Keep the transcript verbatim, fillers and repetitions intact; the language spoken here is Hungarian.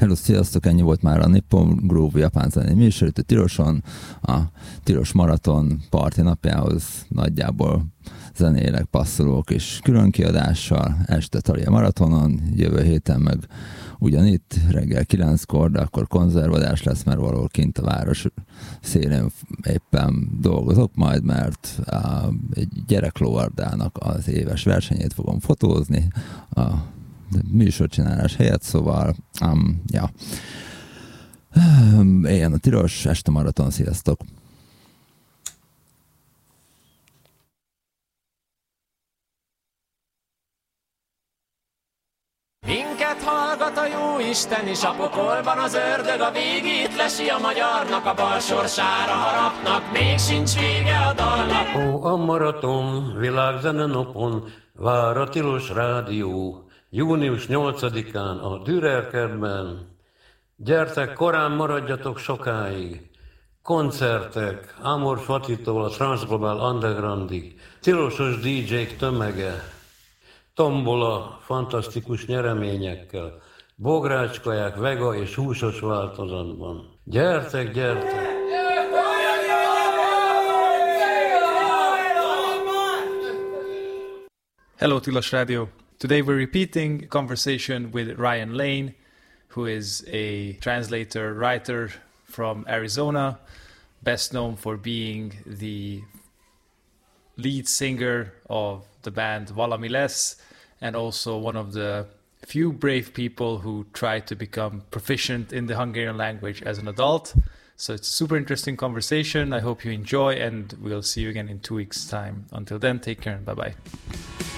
Hello, sziasztok! Ennyi volt már a Nippon Groove japán zenei műsor itt a Tiroson, a Tiros Maraton parti napjához nagyjából zenélek, passzolók és külön kiadással, este Thalia Maratonon, jövő héten meg ugyanitt, reggel kilenckor, de akkor konzervadás lesz, mert valahol kint a város szélén éppen dolgozok majd, mert uh, egy gyereklóardának az éves versenyét fogom fotózni, a műsorcsinálás helyett, szóval um, ja. Éljen a Tiros, este Maraton, sziasztok! Minket hallgat a jó Isten is, a pokolban az ördög, a végét lesi a magyarnak, a bal sorsára harapnak, még sincs vége a dalnak. Ó, a maraton, világzene napon, vár a Tilos Rádió, június nyolcadikán a Dürer kertben. Gyertek, korán maradjatok sokáig. Koncertek, Amor Fatitól a Transglobal Undergroundig, tilosos dé jék tömege, tombola fantasztikus nyereményekkel, bográcskaják vega és húsos változatban. Gyertek, gyertek! Hello, Tilos Radio. Today we're repeating a conversation with Ryan Lane, who is a translator, writer from Arizona, best known for being the lead singer of the band Valami Lesz, and also one of the few brave people who tried to become proficient in the Hungarian language as an adult. So it's a super interesting conversation. I hope you enjoy, and we'll see you again in two weeks' time. Until then, take care and bye-bye.